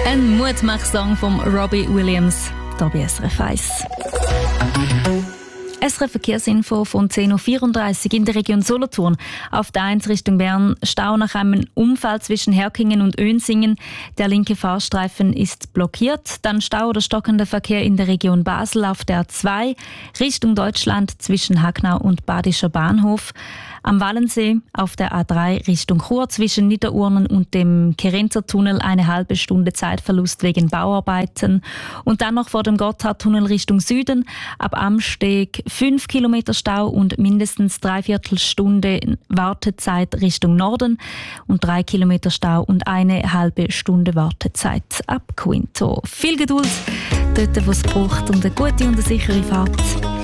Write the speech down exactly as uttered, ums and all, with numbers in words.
Ein Mutmach-Song von Robbie Williams, hier bei S R F eins. S R F Verkehrsinfo von zehn Uhr vierunddreißig in der Region Solothurn. Auf der eins Richtung Bern Stau nach einem Unfall zwischen Herkingen und Önsingen. Der linke Fahrstreifen ist blockiert. Dann Stau oder stockender Verkehr in der Region Basel auf der A zwei Richtung Deutschland zwischen Hagnau und Badischer Bahnhof. Am Wallensee auf der A drei Richtung Chur zwischen Niederurnen und dem Kerenzertunnel eine halbe Stunde Zeitverlust wegen Bauarbeiten. Und dann noch vor dem Gotthardtunnel Richtung Süden ab Amsteg fünf Kilometer Stau und mindestens dreiviertel Stunde Wartezeit Richtung Norden und drei Kilometer Stau und eine halbe Stunde Wartezeit ab Quinto. Viel Geduld dort, wo es braucht, und eine gute und eine sichere Fahrt.